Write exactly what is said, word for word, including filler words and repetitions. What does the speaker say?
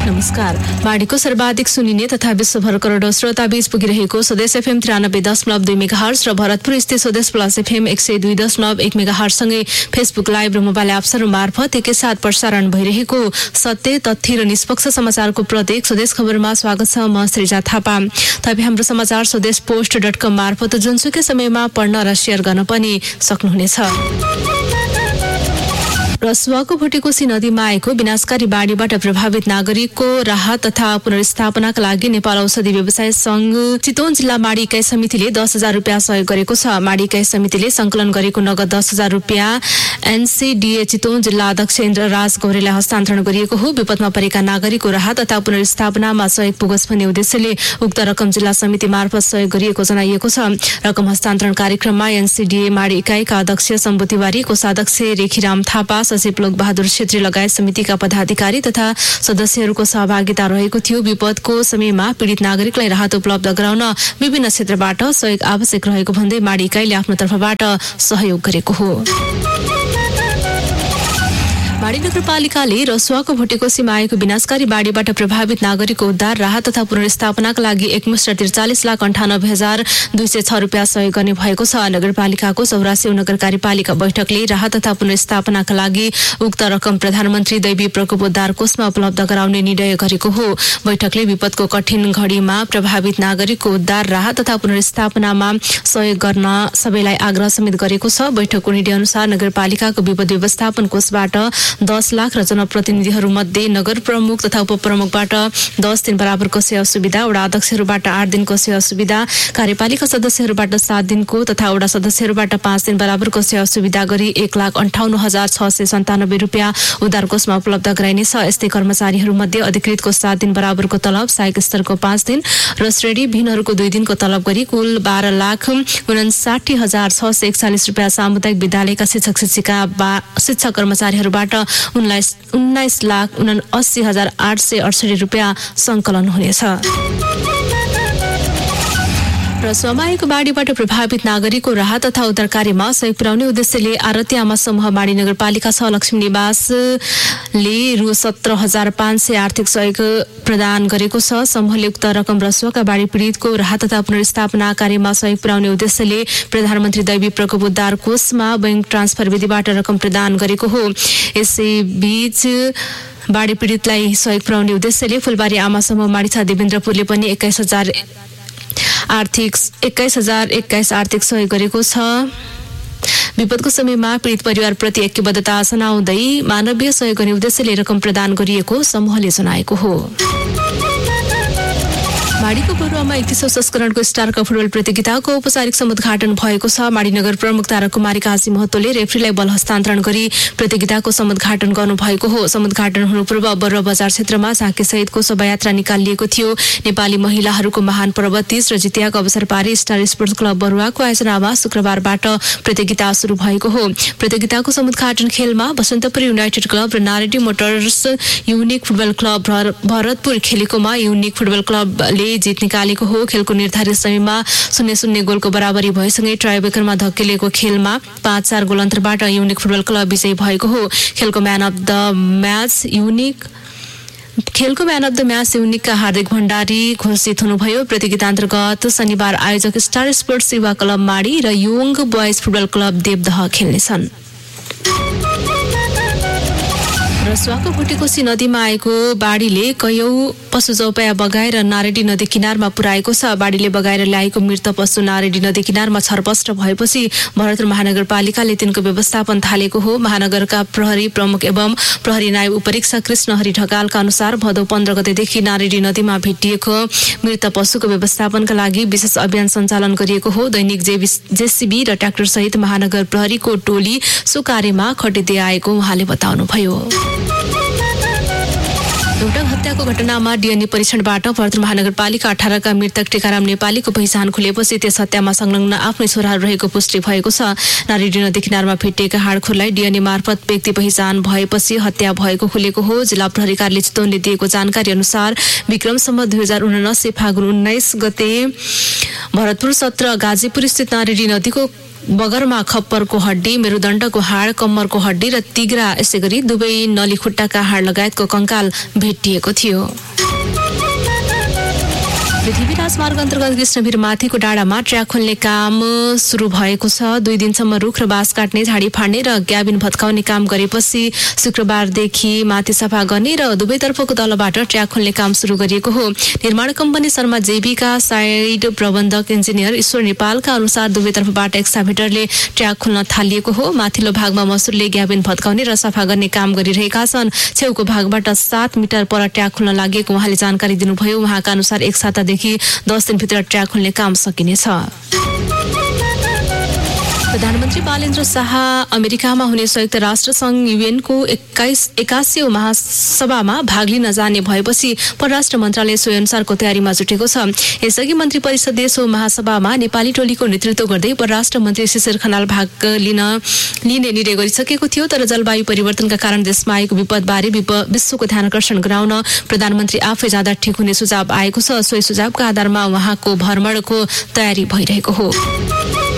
नमस्कार। बाढीको सर्वाधिक सुनिने तथा विश्वभर करोडौं श्रोता बीच पुगिरहेको स्वदेश एफएम त्रियानब्बे दशमलव दुई मेगाहर्ज र भरतपुर स्थित स्वदेश प्लस एफएम एक सय दुई दशमलव एक मेगाहर्जसँगै फेसबुक लाइभ र मोबाइल एप्सहरू मार्फत एकैसाथ प्रसारण भइरहेको सत्य तथ्य र निष्पक्ष समाचारको प्रतीक स्वदेश खबरमा स्वागत छ। म श्रीजा थापा। तपाईँ हाम्रो समाचार स्वदेश पोस्ट डट कम मार्फत जुनसुकै समयमा पढ्न र सेयर गर्न पनि सक्नुहुनेछ। रसुवाको भुटेकोसी नदीमा आएको विनाशकारी बाढीबाट प्रभावित नागरिकको राहत तथा पुनर्स्थापनाका लागि नेपाल औषधि व्यवसाय संघ चितवन जिल्ला माडी इकाइ समितिले दस हजार रुपियाँ सहयोग गरेको छ। माडी इकाइ समितिले संकलन गरेको नगद दस हजार रुपियाँ एनसीडीए चितवन जिल्ला अध्यक्ष इन्द्र राज गौरेलाई हस्तान्तरण गरिएको हो। विपदमा परेका नागरिकको राहत तथा पुनर्स्थापनामा सहयोग पुगोस् भन्ने उद्देश्यले उक्त रकम जिल्ला समिति मार्फत सहयोग गरिएको जनाइएको छ। रकम हस्तान्तरण कार्यक्रममा एनसीडीए माडी इकाइका अध्यक्ष शम्भु तिवारी, कोषाध्यक्ष रेखीराम थापा, सचिव लोक बहादुर छेत्री लगायत समितिका पदाधिकारी तथा सदस्यहरूको सहभागिता रहेको थियो। विपदको समयमा पीडित नागरिकलाई राहत उपलब्ध गराउन विभिन्न क्षेत्रबाट सहयोग आवश्यक रहेको भन्दै माडी इकाइले आफ्नो तर्फबाट सहयोग गरेको हो। माडी नगरपालिकाले रसुवाको भुटेकोसीमा आएको विनाशकारी बाढीबाट प्रभावित नागरिकको उद्धार, राहत तथा पुनर्स्थापनाका लागि एकमुष्ट त्रिचालिस लाख अन्ठानब्बे हजार दुई सय छ रुपियाँ सहयोग गर्ने भएको छ। नगरपालिकाको चौरासी नगर कार्यपालिका बैठकले राहत तथा पुनर्स्थापनाका लागि उक्त रकम प्रधानमन्त्री दैवी प्रकोप उद्धार कोषमा उपलब्ध गराउने निर्णय गरेको हो। बैठकले विपदको कठिन घडीमा प्रभावित नागरिकको उद्धार, राहत तथा पुनर्स्थापनामा सहयोग गर्न सबैलाई आग्रह समेत गरेको छ। बैठकको निर्णय अनुसार नगरपालिकाको विपद व्यवस्थापन कोषबाट दस लाख र जनप्रतिनिधिहरू मध्ये नगर प्रमुख तथा उपप्रमुखबाट दस दिन बराबरको सेवा सुविधा, वडा अध्यक्षहरूबाट आठ दिनको सेवा सुविधा, कार्यपालिका सदस्यहरूबाट सात दिनको तथा वडा सदस्यहरूबाट पाँच दिन बराबरको सेवा सुविधा गरी एक लाख अन्ठाउन्न हजार छ सय सन्तानब्बे रुपियाँ उद्धार कोषमा उपलब्ध गराइनेछ। यस्तै कर्मचारीहरूमध्ये अधिकृतको सात दिन बराबरको तलब, सहायक स्तरको पाँच दिन र श्रेणी विहीनहरूको दुई दिनको तलब गरी कुल बाह्र लाख उनासाठी हजार छ सय एकचालिस रुपियाँ सामुदायिक विद्यालयका शिक्षक शिक्षिका शिक्षक कर्मचारीहरूबाट उन्नाइस उन्नाइस लाख उनासी हजार आठ सय अडसठी रुपियाँ संकलन हुनेछ। रसुवामा आएको बाढीबाट प्रभावित नागरिकको राहत तथा उद्धार कार्यमा सहयोग पुर्याउने उद्देश्यले आरती आमा समूह माडी नगरपालिका छ लक्ष्मी निवासले रु सत्र हजार पाँच सय आर्थिक सहयोग प्रदान गरेको छ। समूहले उक्त रकम रसुवाका बाढी पीडितको राहत तथा पुनर्स्थापना कार्यमा सहयोग पुर्याउने उद्देश्यले प्रधानमन्त्री दैवी प्रकोप उद्धार कोषमा बैंक ट्रान्सफर विधिबाट रकम प्रदान गरेको हो। यसैबीच बाढी पीडितलाई सहयोग पुर्याउने उद्देश्यले फुलबारी आमा समूह माडीछा देवेन्द्रपुरले पनि एक्काइस हजार आर्थिक एक्काइस हजार एक्काइस आर्थिक सहयोग गरेको छ। विपदको समयमा पीडित परिवारप्रति ऐक्यबद्धता जनाउँदै मानवीय सहयोग गर्ने उद्देश्यले रकम प्रदान गरिएको समूहले जनाएको हो। माडीको बरुवामा एकतीसौं संस्करणको स्टार कप फुटबल प्रतियोगिताको औपचारिक समुद्घाटन भएको छ। माडी नगर प्रमुख तारा कुमारी काजी महतोले रेफ्रीलाई बल हस्तान्तरण गरी प्रतियोगिताको समुद्घाटन गर्नुभएको हो। समुद्घाटन हुनु पूर्व बरुवा बजार क्षेत्रमा झाँकी सहितको शोभायात्रा निकालिएको थियो। नेपाली महिलाहरूको महान पर्व तीज र जितियाको अवसर पारी स्टार स्पोर्ट्स क्लब बरुवाको आयोजनामा शुक्रबारबाट प्रतियोगिता सुरु भएको हो। प्रतियोगिताको समुद्घाटन खेलमा बसन्तपुर युनाइटेड क्लब र नारेडी Motors unique football club Bharatpur खेलेकोमा unique football क्लबले जित निकालेको हो। खेलको निर्धारित समयमा शून्य शून्य गोलको बराबरी भएसँगै ट्राइब्रेकरमा धकेलिएको खेलमा पाँच चार गोल अन्तरबाट युनिक फुटबल क्लब विजयी भएको हो। खेलको man of the match unique खेलको म्यान अफ द म्याच युनिकका हार्दिक भण्डारी घोषित हुनुभयो। प्रतियोगिता अन्तर्गत शनिबार आयोजक स्टार स्पोर्ट्स युवा क्लब माडी र young boys football club Devdaha खेल्नेछन्। रसुवाको भुटेकोसी नदीमा आएको बाढीले कयौं पशु चौपाया बगाएर नारेडी नदी किनारमा पुर्याएको छ। बाढीले बगाएर ल्याएको मृत पशु नारेडी नदी किनारमा छरपष्ट भएपछि भरतपुर महानगरपालिकाले तिनको व्यवस्थापन थालेको हो। महानगरका प्रहरी प्रमुख एवं प्रहरी नायब उपरीक्षक कृष्ण हरि ढकालका अनुसार भदौ पन्ध्र गतेदेखि नारेडी नदीमा भेटिएको मृत पशुको व्यवस्थापनका लागि विशेष अभियान सञ्चालन गरिएको हो। दैनिक जेसीबी र ट्र्याक्टर सहित महानगर प्रहरीको टोली सो कार्यमा खटिँदै आएको उहाँले बताउनुभयो। एउटा हत्याको घटनामा डीएनए परीक्षणबाट भरतपुर महानगरपालिका अठारका मृतक टेकाराम नेपालीको पहिचान खुलेपछि त्यस हत्यामा संलग्न आफ्नै छोराहरू रहेको पुष्टि भएको छ। नारेडी नदी किनारमा भेटिएका हाडखुरलाई डीएनए मार्फत व्यक्ति पहिचान भएपछि हत्या भएको खुलेको हो। जिल्ला प्रहरी कार्यालय चितवनले दिएको जानकारी अनुसार विक्रमसम्म दुई हजार उनासी फागुन उन्नाइस गते भरतपुर सत्र गाजीपुर स्थित नारेडी नदीको बगरमा खप्परको हड्डी, मेरुदण्डको हाड, कम्मरको हड्डी र तिग्रा, यसै गरी दुवै नली खुट्टाका हाड लगायतको कंकाल भेटिएको थियो। पृथ्वी राजमार्ग अन्तर्गत कृष्णवीर माथिको डाँडामा ट्र्याक खोल्ने काम सुरु भएको छ। दुई दिनसम्म रुख र बाँस काट्ने, झाडी फाड्ने र ग्याबिन भत्काउने काम गरेपछि शुक्रबारदेखि माथि सफा गर्ने र दुवैतर्फको तलबाट ट्र्याक खोल्ने काम सुरु गरिएको हो। निर्माण कम्पनी शर्मा जेबीका साइड प्रबन्धक इन्जिनियर ईश्वर नेपालका अनुसार दुवैतर्फबाट एक्सकाभेटरले ट्र्याक खोल्न थालिएको हो। माथिल्लो भागमा मसुरले ग्याबिन भत्काउने र सफा गर्ने काम गरिरहेका छन्। छेउको भागबाट सात मिटर पर ट्र्याक खोल्न लागेको उहाँले जानकारी दिनुभयो। उहाँका अनुसार एक सातादेखि दस दिनभित्र ट्र्याक खोल्ने काम सकिनेछ। प्रधानमन्त्री बालेन्द्र शाह अमेरिकामा हुने संयुक्त राष्ट्र संघ युएनको एक्काइस एकासीौं महासभामा भाग लिन जाने भएपछि परराष्ट्र मन्त्रालय सोही अनुसारको तयारीमा जुटेको छ। यसअघि मन्त्री परिषदले सो महासभामा नेपाली टोलीको नेतृत्व गर्दै परराष्ट्र मन्त्री शिशिर खनाल भाग लिन लिने निर्णय गरिसकेको थियो। तर जलवायु परिवर्तनका कारण देशमा आएको विपदबारे विश्वको ध्यान आकर्षण गराउन प्रधानमन्त्री आफै जाँदा ठिक हुने सुझाव आएको छ। सोही सुझावका आधारमा उहाँको भ्रमणको तयारी भइरहेको हो।